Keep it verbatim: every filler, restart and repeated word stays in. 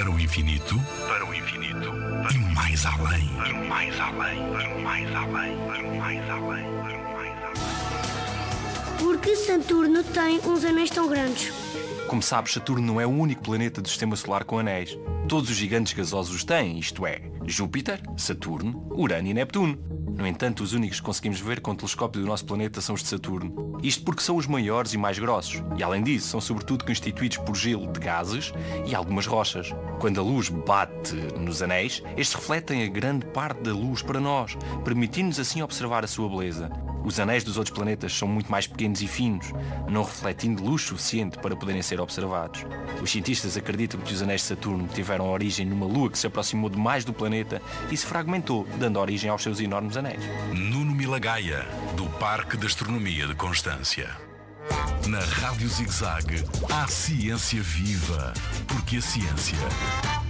Para o infinito, para o infinito, para e mais além, para o mais além, para o mais além, para o mais além, para o mais além. Por que Saturno tem uns anéis tão grandes? Como sabes, Saturno não é o único planeta do Sistema Solar com anéis. Todos os gigantes gasosos os têm, isto é, Júpiter, Saturno, Urano e Neptuno. No entanto, os únicos que conseguimos ver com o telescópio do nosso planeta são os de Saturno. Isto porque são os maiores e mais grossos. E além disso, são sobretudo constituídos por gelo de gases e algumas rochas. Quando a luz bate nos anéis, estes refletem a grande parte da luz para nós, permitindo-nos assim observar a sua beleza. Os anéis dos outros planetas são muito mais pequenos e finos, não refletindo luz suficiente para poderem ser observados. Os cientistas acreditam que os anéis de Saturno tiveram origem numa lua que se aproximou demais do planeta e se fragmentou, dando origem aos seus enormes anéis. Nuno Milagaya, do Parque de Astronomia de Constância. Na Rádio Zig-Zag, há ciência viva, porque a ciência